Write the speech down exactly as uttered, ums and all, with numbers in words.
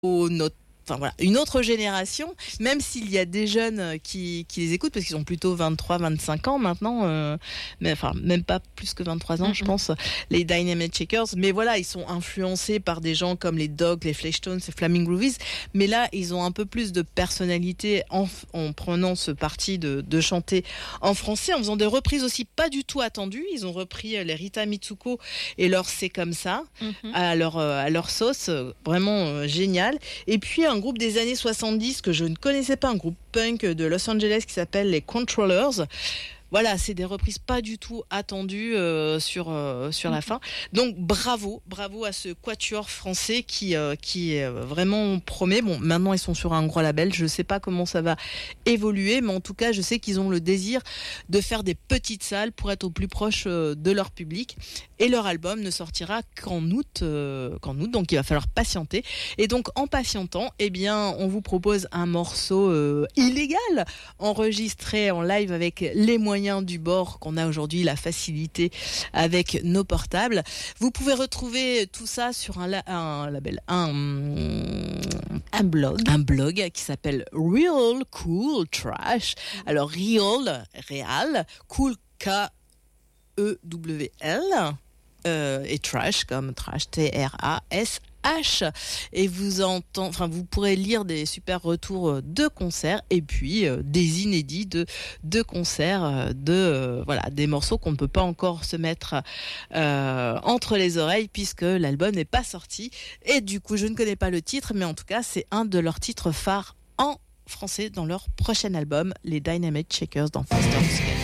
notre Enfin voilà, une autre génération, même s'il y a des jeunes qui, qui les écoutent, parce qu'ils ont plutôt vingt-trois vingt-cinq ans maintenant, euh, mais enfin même pas plus que vingt-trois ans, mm-hmm. je pense, les Dynamite Shakers. Mais voilà, ils sont influencés par des gens comme les Dogs, les Fleshtones, les Flaming Groovies. Mais là, ils ont un peu plus de personnalité en, en prenant ce parti de, de chanter en français, en faisant des reprises aussi pas du tout attendues. Ils ont repris les Rita Mitsuko et leur C'est comme ça, mm-hmm. à, leur, à leur sauce, vraiment euh, génial. Et puis un groupe des années soixante-dix que je ne connaissais pas, un groupe punk de Los Angeles qui s'appelle les Controllers. Voilà, c'est des reprises pas du tout attendues euh, sur euh, sur la fin. Donc bravo, bravo à ce quatuor français qui euh, qui est vraiment promet. Bon, maintenant ils sont sur un gros label, je sais pas comment ça va évoluer, mais en tout cas, je sais qu'ils ont le désir de faire des petites salles pour être au plus proche euh, de leur public. Et leur album ne sortira qu'en août, euh, qu'en août, donc il va falloir patienter. Et donc en patientant, eh bien, on vous propose un morceau euh, illégal, enregistré en live avec les moyens du bord qu'on a aujourd'hui, la facilité avec nos portables. Vous pouvez retrouver tout ça sur un, la- un label, un, Un blog. un blog qui s'appelle Real Cool Trash. Alors Real, réal, cool K E W L euh, et trash comme trash T R A S H. Et vous entend, enfin vous pourrez lire des super retours de concerts et puis euh, des inédits de de concerts euh, de euh, voilà, des morceaux qu'on ne peut pas encore se mettre euh, entre les oreilles puisque l'album n'est pas sorti et du coup je ne connais pas le titre, mais en tout cas c'est un de leurs titres phares en français dans leur prochain album, les Dynamite Shakers dans Foster Skate.